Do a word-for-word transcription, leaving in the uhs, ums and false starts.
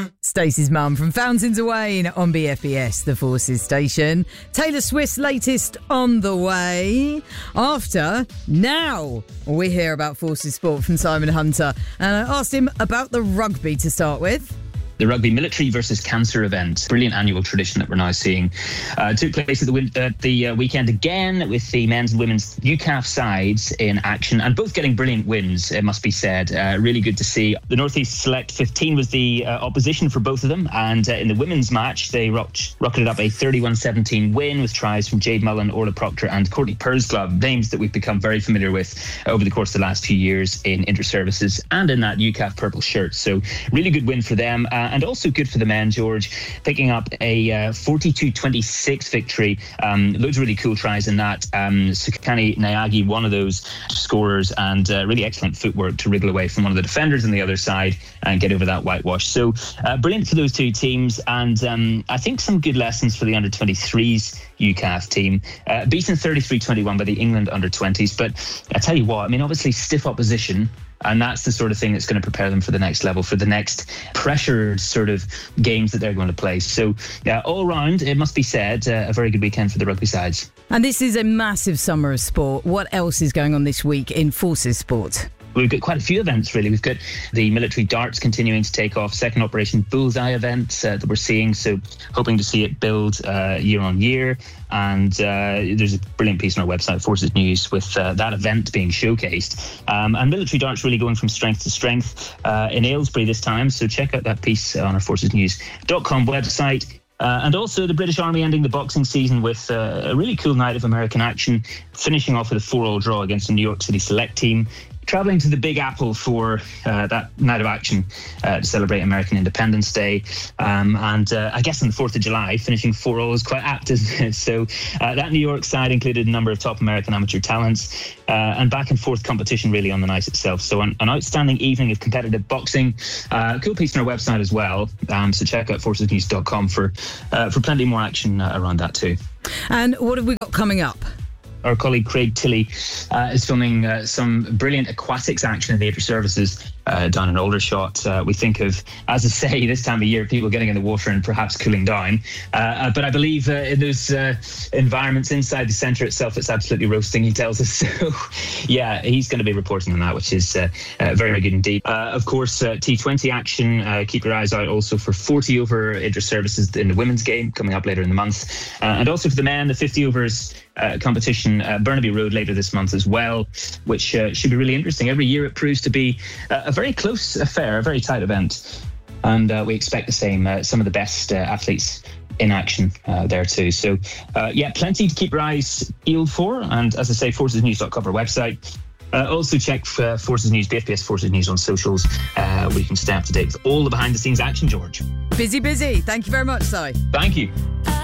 Stacey's mum from Fountains of Wayne on B F E S, the Forces station. Taylor Swift's latest on the way. After, now, we hear about Forces Sport from Simon Hunter. And I asked him about the rugby to start with. The Rugby Military versus Cancer event, brilliant annual tradition that we're now seeing, uh, took place at the, win- uh, the uh, weekend again with the men's and women's U C A F sides in action, and both getting brilliant wins, it must be said. Uh, really good to see. The Northeast Select fifteen was the uh, opposition for both of them, and uh, in the women's match, they rocked, rocketed up a thirty-one seventeen win with tries from Jade Mullen, Orla Proctor and Courtney Pursglove, names that we've become very familiar with over the course of the last few years in inter-services and in that U C A F purple shirt. So really good win for them. Uh, And also good for the men, George, picking up a uh, forty-two twenty-six victory. Um, loads of really cool tries in that. Um, Sukani Nyagi, one of those scorers, and uh, really excellent footwork to wriggle away from one of the defenders on the other side and get over that whitewash. So uh, brilliant for those two teams, and um, I think some good lessons for the under twenty-threes U C A F team. Uh, beaten thirty-three twenty-one by the England under twenties, but I tell you what, I mean, obviously stiff opposition. And that's the sort of thing that's going to prepare them for the next level, for the next pressured sort of games that they're going to play. So, yeah, all round, it must be said, uh, a very good weekend for the rugby sides. And this is a massive summer of sport. What else is going on this week in Forces Sport? We've got quite a few events, really. We've got the military darts continuing to take off, second Operation Bullseye event uh, that we're seeing, so hoping to see it build uh, year on year. And uh, there's a brilliant piece on our website, Forces News, with uh, that event being showcased. Um, and military darts really going from strength to strength uh, in Aylesbury this time, so check out that piece on our forces news dot com website. Uh, and also the British Army ending the boxing season with uh, a really cool night of American action, finishing off with a four all draw against the New York City Select team. Travelling to the Big Apple for uh, that night of action uh, to celebrate American Independence Day. Um, and uh, I guess on the fourth of July, finishing four all is quite apt, isn't it? So uh, that New York side included a number of top American amateur talents uh, and back and forth competition really on the night itself. So an, an outstanding evening of competitive boxing. Uh, cool piece on our website as well. Um, so check out forces news dot com for, uh, for plenty more action uh, around that too. And what have we got coming up? Our colleague Craig Tilley uh, is filming uh, some brilliant aquatics action in the inter-services uh, down in Aldershot. Uh, we think of, as I say, this time of year, people getting in the water and perhaps cooling down. Uh, uh, but I believe uh, in those uh, environments inside the centre itself, it's absolutely roasting, he tells us. So, yeah, he's going to be reporting on that, which is uh, uh, very, very good indeed. Uh, of course, uh, T twenty action. Uh, keep your eyes out also for forty over inter-services in the women's game coming up later in the month. Uh, and also for the men, the fifty overs Uh, competition uh, Burnaby Road later this month as well, which uh, should be really interesting. Every year it proves to be uh, a very close affair, a very tight event, and uh, we expect the same. Uh, some of the best uh, athletes in action uh, there too. So uh, yeah, plenty to keep your eyes peeled for, and as I say, forces news dot com, our website. Uh, also check uh, Forces News, B F P S Forces News on socials, uh, where you can stay up to date with all the behind the scenes action, George. Busy, busy. Thank you very much, Si. Thank you.